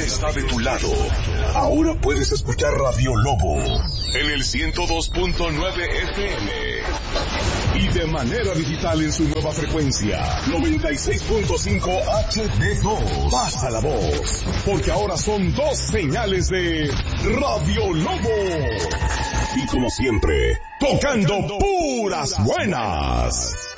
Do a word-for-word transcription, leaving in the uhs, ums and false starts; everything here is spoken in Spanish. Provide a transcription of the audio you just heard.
está de tu lado. Ahora puedes escuchar Radio Lobo en el ciento dos punto nueve F M y de manera digital en su nueva frecuencia noventa y seis punto cinco H D dos. Pasa la voz, porque ahora son dos señales de Radio Lobo. Y como siempre, tocando puras buenas.